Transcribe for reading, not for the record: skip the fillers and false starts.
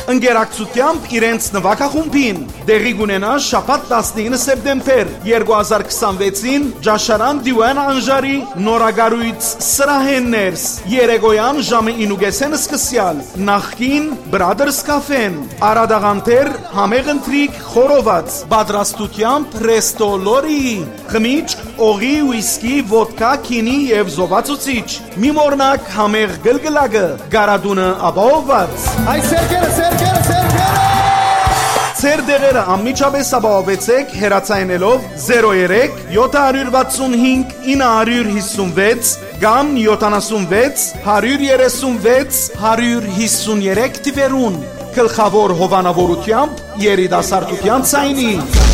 ընկերակցությամբ իրենց նվագախումբին։ Դեղի կունենա շաբաթ 19 սեպտեմբեր 2026-ին Ջաշարան Դիվան Անժարի նորագարույց սրահեններս երեկոյան ժամը 9:30 սկսյալ նախկին Brothers Cafe-ն Արադաղանտեր համեղ ընթրիք խորոված պատրաստությամբ Resto Lori խմիչք օղի ուիսկի ոդկա քինի եւ զովացուցիչ մի մորնակ համեղ գլգլակը գարադունը ապահովված Ay Sergere Ձեր դեղերը անմիջապես ապահովեցեք հեռացայինելով 03 765 956 կամ 76 136 153 թվերուն գլխավոր հովանավորությամբ երիտասարդության ցայնի